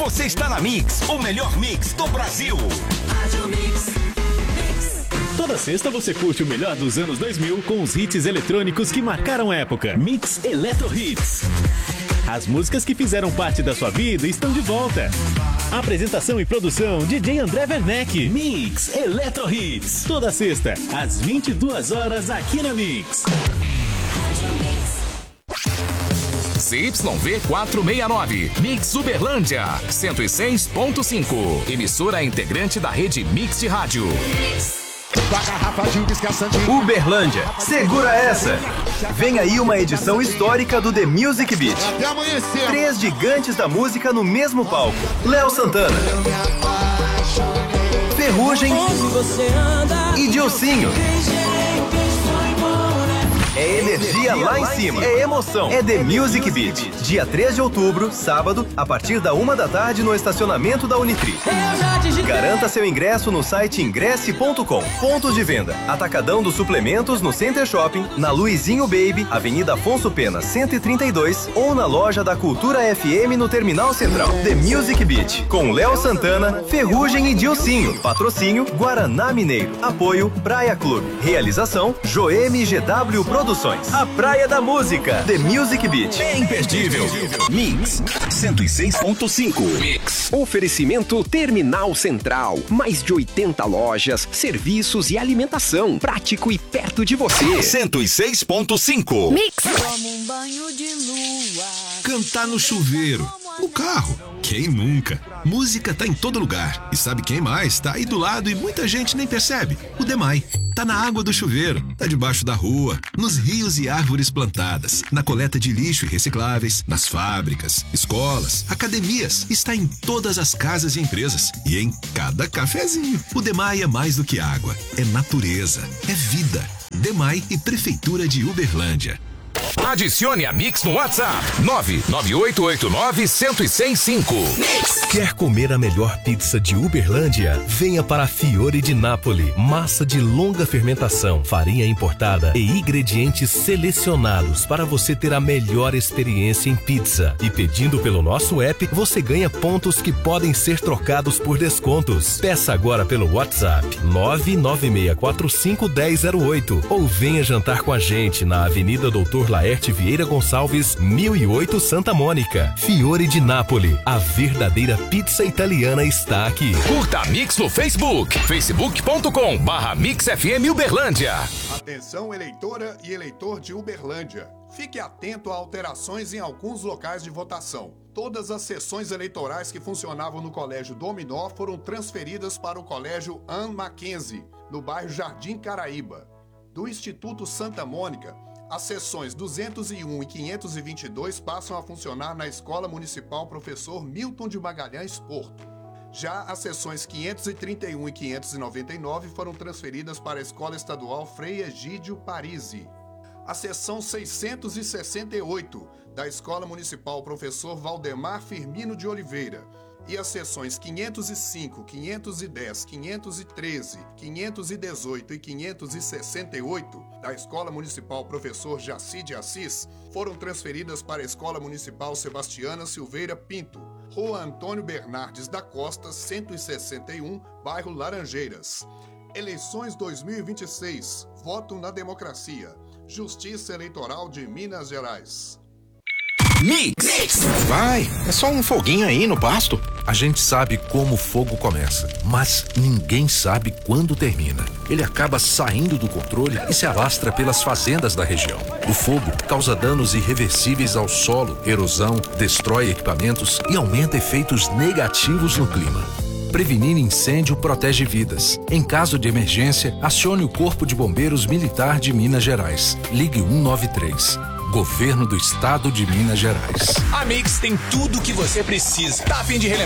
Você está na Mix, o melhor mix do Brasil. Rádio Mix. Toda sexta você curte o melhor dos anos 2000 com os hits eletrônicos que marcaram a época. Mix Eletro Hits. As músicas que fizeram parte da sua vida estão de volta. Apresentação e produção DJ André Werneck. Mix Eletro Hits. Toda sexta, às 22 horas aqui na Mix. ZYV 469, Mix Uberlândia, 106.5. Emissora integrante da rede Mix de Rádio. Uberlândia, segura essa! Vem aí uma edição histórica do The Music Beat. 3 gigantes da música no mesmo palco. Léo Santana, Ferrugem e Dilcinho. É energia lá em cima, é emoção, é The Music Beat. Dia 3 de outubro, sábado, a partir da 1 da tarde no estacionamento da Unitri. Garanta seu ingresso no site ingresse.com. Pontos de venda: Atacadão dos Suplementos no Center Shopping, na Luizinho Baby, Avenida Afonso Pena 132, ou na loja da Cultura FM no Terminal Central. The Music Beat, com Léo Santana, Ferrugem e Dilcinho. Patrocínio Guaraná Mineiro. Apoio Praia Clube. Realização Joeme GW Produções. A Praia da Música. The Music Beat. É imperdível. Mix 106.5. Mix. Oferecimento Terminal Central. Mais de 80 lojas, serviços e alimentação. Prático e perto de você. 106.5. Mix. Como um banho de lua. Cantar no chuveiro, no carro. Quem nunca? Música tá em todo lugar. E sabe quem mais? Tá aí do lado e muita gente nem percebe. O Demai. Tá na água do chuveiro, tá debaixo da rua, nos rios e árvores plantadas, na coleta de lixo e recicláveis, nas fábricas, escolas, academias. Está em todas as casas e empresas. E em cada cafezinho. O Demai é mais do que água. É natureza. É vida. Demai e Prefeitura de Uberlândia. Adicione a Mix no WhatsApp 99889-1065. Quer comer a melhor pizza de Uberlândia? Venha para a Fiore di Napoli. Massa de longa fermentação, farinha importada e ingredientes selecionados para você ter a melhor experiência em pizza. E pedindo pelo nosso app, você ganha pontos que podem ser trocados por descontos. Peça agora pelo WhatsApp 996451008 ou venha jantar com a gente na Avenida Doutor Laerte Vieira Gonçalves, 1008 Santa Mônica. Fiore di Napoli, a verdadeira pizza italiana está aqui. Curta a Mix no Facebook, facebook.com/Mix FM Uberlândia. Atenção, eleitora e eleitor de Uberlândia. Fique atento a alterações em alguns locais de votação. Todas as sessões eleitorais que funcionavam no Colégio Dominó foram transferidas para o Colégio Anne Mackenzie, no bairro Jardim Caraíba. Do Instituto Santa Mônica, as seções 201 e 522 passam a funcionar na Escola Municipal Professor Milton de Magalhães Porto. Já as seções 531 e 599 foram transferidas para a Escola Estadual Frei Egídio Parisi. A seção 668 da Escola Municipal Professor Valdemar Firmino de Oliveira e as seções 505, 510, 513, 518 e 568 da Escola Municipal Professor Jaci de Assis foram transferidas para a Escola Municipal Sebastiana Silveira Pinto, Rua Antônio Bernardes da Costa, 161, bairro Laranjeiras. Eleições 2026. Voto na democracia. Justiça Eleitoral de Minas Gerais. Mix. Vai, é só um foguinho aí no pasto. A gente sabe como o fogo começa, mas ninguém sabe quando termina. Ele acaba saindo do controle e se alastra pelas fazendas da região. O fogo causa danos irreversíveis ao solo, erosão, destrói equipamentos e aumenta efeitos negativos no clima. Prevenir incêndio protege vidas. Em caso de emergência, acione o Corpo de Bombeiros Militar de Minas Gerais. Ligue 193. Governo do Estado de Minas Gerais. A Mix tem tudo o que você precisa. Tá a fim de relembrar